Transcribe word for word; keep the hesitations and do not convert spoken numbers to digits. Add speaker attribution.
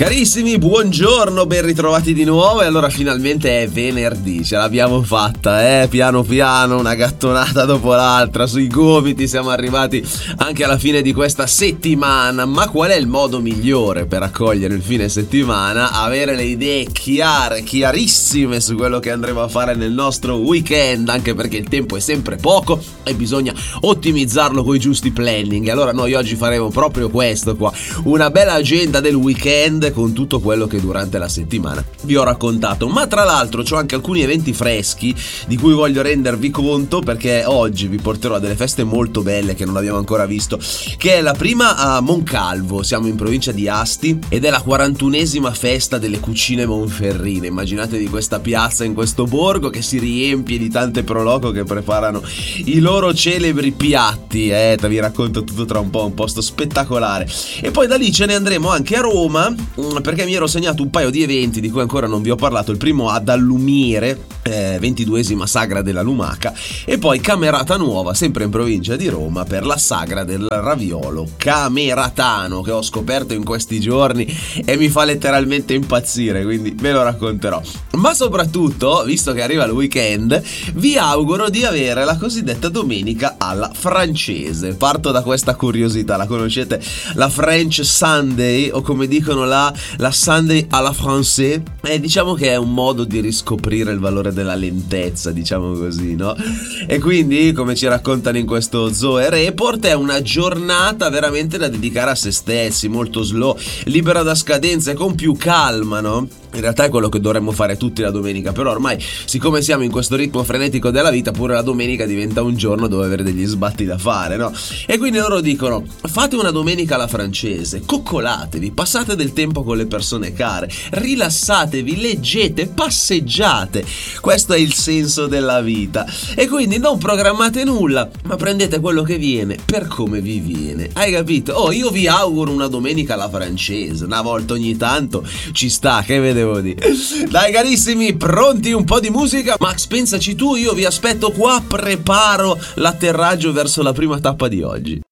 Speaker 1: Carissimi, buongiorno, ben ritrovati di nuovo. E allora finalmente è venerdì, ce l'abbiamo fatta, eh, piano piano, una gattonata dopo l'altra, sui gomiti siamo arrivati anche alla fine di questa settimana. Ma qual è il modo migliore per accogliere il fine settimana? Avere le idee chiare, chiarissime su quello che andremo a fare nel nostro weekend, anche perché il tempo è sempre poco e bisogna ottimizzarlo con i giusti planning. E allora noi oggi faremo proprio questo qua, una bella agenda del weekend con tutto quello che durante la settimana vi ho raccontato. Ma tra l'altro c'ho anche alcuni eventi freschi di cui voglio rendervi conto, perché oggi vi porterò a delle feste molto belle che non abbiamo ancora visto, che è la prima a Moncalvo, siamo in provincia di Asti, ed è la quarantunesima festa delle cucine monferrine. Immaginatevi questa piazza in questo borgo che si riempie di tante proloco che preparano i loro celebri piatti, eh, vi racconto tutto tra un po', un posto spettacolare. E poi da lì ce ne andremo anche a Roma, perché mi ero segnato un paio di eventi di cui ancora non vi ho parlato. Il primo ad Allumiere, eh, ventiduesima sagra della lumaca, e poi Camerata Nuova, sempre in provincia di Roma, per la sagra del raviolo cameratano, che ho scoperto in questi giorni e mi fa letteralmente impazzire, quindi ve lo racconterò. Ma soprattutto, visto che arriva il weekend, vi auguro di avere la cosiddetta domenica alla francese. Parto da questa curiosità: la conoscete, la French Sunday, o come dicono là, la Sunday à la française? E diciamo che è un modo di riscoprire il valore della lentezza, diciamo così, no? E quindi, come ci raccontano in questo Zoe Report, è una giornata veramente da dedicare a se stessi, molto slow, libera da scadenze, con più calma, no? In realtà è quello che dovremmo fare tutti la domenica, però ormai, siccome siamo in questo ritmo frenetico della vita, pure la domenica diventa un giorno dove avere degli sbatti da fare, no? E quindi loro dicono: fate una domenica alla francese, coccolatevi, passate del tempo con le persone care, rilassatevi, leggete, passeggiate. Questo è il senso della vita. E quindi non programmate nulla, ma prendete quello che viene per come vi viene. Hai capito? Oh, io vi auguro una domenica alla francese, una volta ogni tanto ci sta, che vedete? Dai carissimi, pronti un po' di musica? Max, pensaci tu, io vi aspetto qua, preparo l'atterraggio verso la prima tappa di oggi.